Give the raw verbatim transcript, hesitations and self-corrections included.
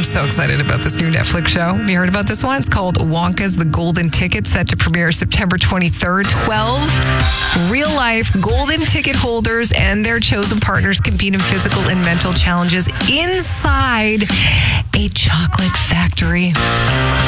so excited about this new Netflix show. Have you heard about this one? It's called Wonka's The Golden Ticket, set to premiere September twenty-third. twelve real-life golden ticket holders and their chosen partners compete in physical and mental challenges inside a chocolate factory.